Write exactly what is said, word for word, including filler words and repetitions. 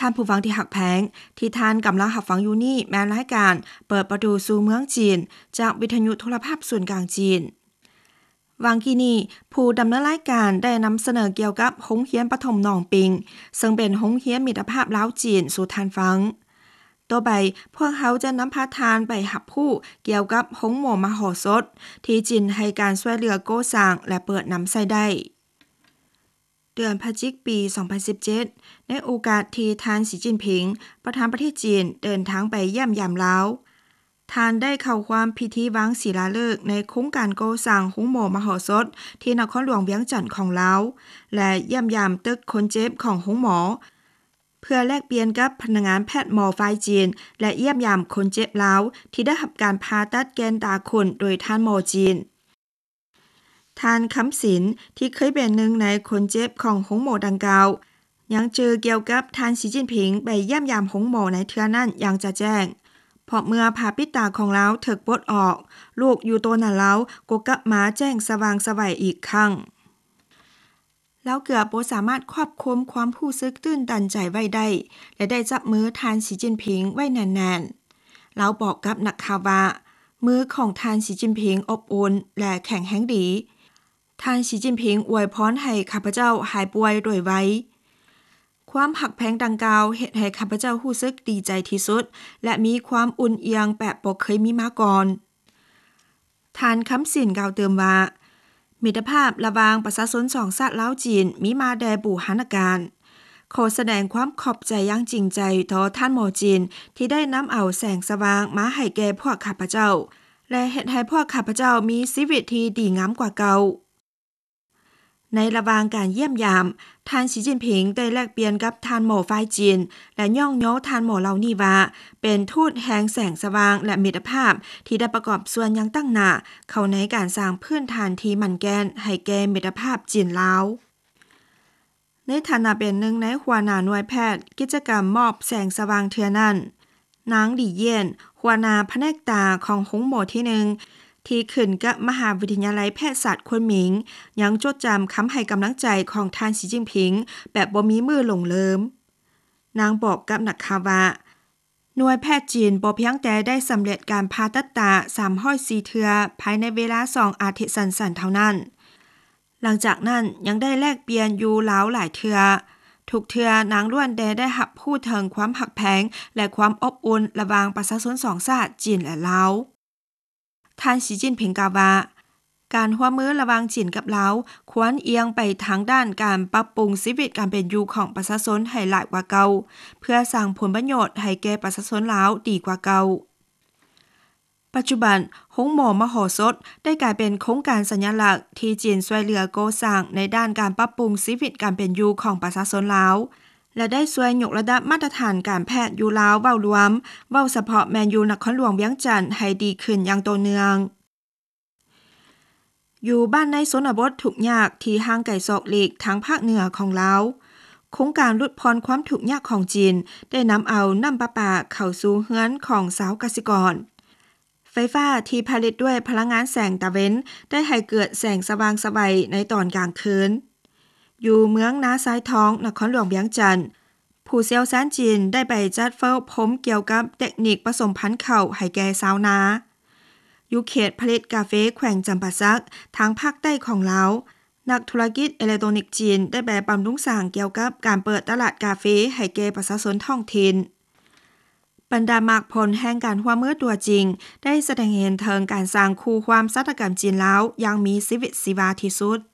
ท่านผู้ฟังที่หักแพงที่ท่านกำลังหับฟังอยู่นี่แม่นรายการเปิดประตูสู่เมืองจีนจากวิทยุโทรภาพส่วนกลางจีนวางกี้นี้ผู้ดำเนินรายการได้นำเสนอเกี่ยวกับโรงเรียนประถมหนองปิงซึ่งเป็นโรงเรียนมิตรภาพลาวจีนสู่ท่านฟังต่อไปพวกเขาจะนำพาทานไปหับผู้เกี่ยวกับโรงหมอมโหสถที่จีนให้การช่วยเหลือก่อสร้างและเปิดนำใช้ได้เดือนพฤศจิกายนปี สองพันสิบเจ็ด ในโอกาสที่ท่านสีจิ้นผิงประธานประเทศจีนเดินทางไปเยี่ยมยามลาวท่านได้เข้าความพิธีวางศิลาฤกษ์ในโครงการก่อสร้างโรงหมอมโหสถที่นครหลวงเวียงจันทน์ของลาวและเยี่ยมยามตึกคนเจ็บของโรงหมอเพื่อแลกเปลี่ยนกับพนักงานแพทย์หมอฝ่ายจีนและเยี่ยมยามคนเจ็บลาวที่ได้รับการผ่าตัดแกนตาคนโดยท่านหมอจีนท่านคำศิลป์ที่เคยเป็นหนึ่งในคนเจ็บของโรงหมอดังกล่าวยังเจอเกี่ยวกับท่านสีจิ้นผิงไปเยี่ยมยามโรงหมอในเทื่อนั้นยังจะแจ้งเพราะเมื่อผ่าปิดตาของเราถูกปลดออกลูกอยู่ตัวนั้นแล้วก็กลับมาแจ้งสว่างไสวอีกครั้งแล้วเกือบบ่สามารถควบคุมความรู้สึกตื่นตันใจไว้ได้และได้จับมือท่านสีจิ้นผิงไว้แน่นๆแล้วบอกกับนักข่าวว่ามือของท่านสีจิ้นผิงอบอุ่นและแข็งแรงดีท่านสีจิ้นผิงอวยพรให้ข้าพเจ้าหายป่วยโดยไวความหักแพงดังกล่าวเฮ็ดให้ข้าพเจ้ารู้สึกดีใจที่สุดและมีความอุ่นเอียงแบบบ่เคยมีมาก่อนท่านคำสินกล่าวเติมว่ามิตรภาพระหว่างประชาชนสองชาติลาวจีนมีมาแต่บูรณาการขอแสดงความขอบใจอย่างจริงใจต่อท่านหมอจีนที่ได้นำเอาแสงสว่างมาให้แก่พวกข้าพเจ้าและเฮ็ดให้พวกข้าพเจ้ามีชีวิตที่ดีงามกว่าเก่าในระหว่างการเยี่ยมยามท่านสีจิ้นผิงได้แลกเปลี่ยนกับท่านหมอฝ่ายจีนและย่องโยท่านหมอเหล่านี้ว่าเป็นทูตแห่งแสงสว่างและมิตรภาพที่ได้ประกอบส่วนอย่างตั้งหน้าเข้าในการสร้างพื้นฐานที่มั่นแกนให้แก่มิตรภาพจีนลาวในฐานะเป็นหนึ่งในหัวหน้าหน่วยแพทย์กิจกรรมมอบแสงสว่างเทื่อนั้นนางหลี่เยี่ยนหัวหน้าแผนกตาของโรงหมอที่หนึ่งที่ขึ้นกับมหาวิทยาลัยแพทยศาสตร์ควนหมิงยังจดจำคำให้กำลังใจของท่านสีจิ้นผิงแบบบ่มีมือหลงเลิมนางบอกกับนักข่าวว่าหน่วยแพทย์จีนบ่เพียงแต่ได้สำเร็จการผ่าตัดตาสามร้อยสี่เทื่อภายในเวลาสองอาทิตย์สั้นๆเท่านั้นหลังจากนั้นยังได้แลกเปลี่ยนอยู่หลาวหลายเทื่อทุกเทื่อนางล้วนแต่ได้รับพูดถึงความหักแพงและความอบอุ่นระหว่างประชาชนสองชาติจีนและลาวท่านสีจิ้นผิงกล่าวว่าการร่วมมือระหว่างจีนกับลาวควรเอียงไปทางด้านการปรับปรุงชีวิตการเป็นอยู่ของประชาชนให้หลายกว่าเก่าเพื่อสร้างผลประโยชน์ให้แก่ประชาชนลาวดีกว่าเก่าปัจจุบันโรงหมอมโหสถได้กลายเป็นโครงการสัญลักษณ์ที่จีนช่วยเหลือก่อสร้างในด้านการปรับปรุงชีวิตการเป็นอยู่ของประชาชนลาวและได้ช่วยยกระดับมาตรฐานการแพทย์อยู่ลาวเว้ารวมเว้าเฉพาะแมนยูนครหลวงเวียงจันทน์ให้ดีขึ้นอย่างต่อเนื่องอยู่บ้านในชนบททุกข์ยากที่ห่างไกลศอกเหล็กทางภาคเหนือของลาวโครงการลดพรความทุกข์ยากของจีนได้นำเอาน้ำประปาเข้าสู่เรือนของชาวเกษตรกรไฟฟ้าที่ผลิตด้วยพลังงานแสงตะเว้นได้ให้เกิดแสงสว่างไสวในตอนกลางคืนอยู่เมืองนาซ้ายท้องนครหลวงเวียงจันทน์ผู้เชี่ยวชาญจีนได้ไปจัดเฝ้าพมเกี่ยวกับเทคนิคผสมพันธุ์ข้าวให้แก่ชาวนาอยู่เขตผลิตกาแฟแขวงจำปาสักทางภาคใต้ของลาวนักธุรกิจอิเล็กทรอนิกส์จีนได้ไปบำรุงสร้างเกี่ยวกับการเปิดตลาดกาแฟให้แก่ประชาชนท้องถิ่นบรรดามากผลแห่งการร่วมมือตัวจริงได้แสดงเห็นถึงการสร้างคู่ความสัตกรรมจีนลาวอย่างมีชีวิตชีวาที่สุด